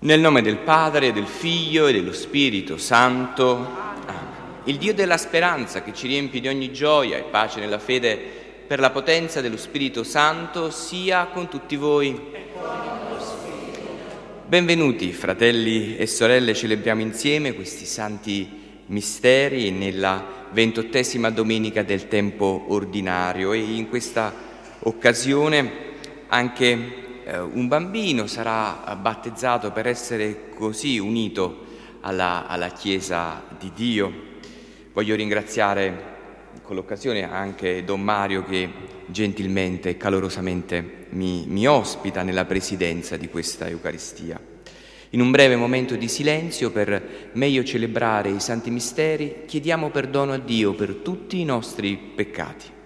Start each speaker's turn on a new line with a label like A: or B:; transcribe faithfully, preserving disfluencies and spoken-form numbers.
A: Nel nome del Padre, del Figlio e dello Spirito Santo. Amen. Il Dio della speranza, che ci riempie di ogni gioia e pace nella fede, per la potenza dello Spirito Santo, sia con tutti voi. Benvenuti, fratelli e sorelle, celebriamo insieme questi santi misteri nella ventottesima domenica del tempo ordinario, e in questa occasione anche eh, un bambino sarà battezzato per essere così unito alla, alla Chiesa di Dio. Voglio ringraziare con l'occasione anche Don Mario, che gentilmente e calorosamente mi, mi ospita nella presidenza di questa Eucaristia. In un breve momento di silenzio, per meglio celebrare i santi misteri, chiediamo perdono a Dio per tutti i nostri peccati.